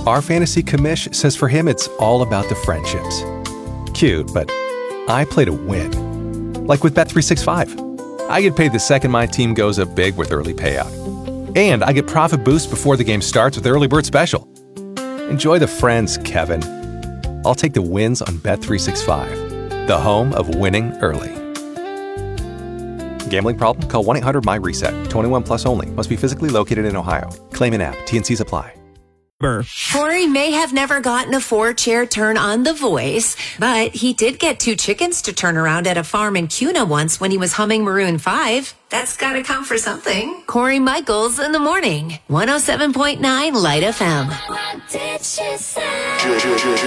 Our fantasy commish says for him it's all about the friendships. Cute, but I play to win. Like with Bet365. I get paid the second my team goes up big with early payout. And I get profit boost before the game starts with Early Bird Special. Enjoy the friends, Kevin. I'll take the wins on Bet365, the home of winning early. Gambling problem? Call 1-800-MY-RESET. 21 plus only. Must be physically located in Ohio. Claim an app. T&Cs apply. Corey may have never gotten a 4-chair turn on The Voice, but he did get 2 chickens to turn around at a farm in Cuna once when he was humming Maroon 5. That's gotta count for something. Corey Michaels in the morning. 107.9 Light FM. What did she say?